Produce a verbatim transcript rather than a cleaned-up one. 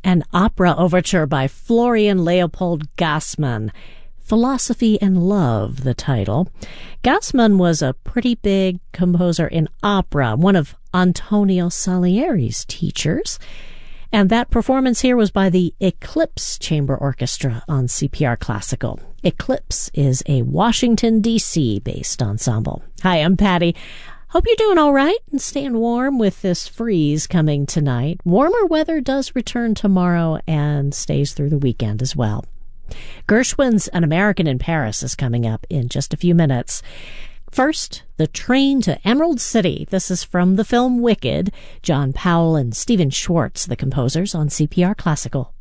An opera overture by Florian Leopold Gassmann. Philosophy and Love, the title. Gassmann was a pretty big composer in opera, one of Antonio Salieri's teachers. And that performance here was by the Eclipse Chamber Orchestra on C P R Classical. Eclipse is a Washington, D C based ensemble. Hi, I'm Patty. Hope you're doing all right and staying warm with this freeze coming tonight. Warmer weather does return tomorrow and stays through the weekend as well. Gershwin's An American in Paris is coming up in just a few minutes. First, The Train to Emerald City. This is from the film Wicked. John Powell and Stephen Schwartz, the composers, on C P R Classical.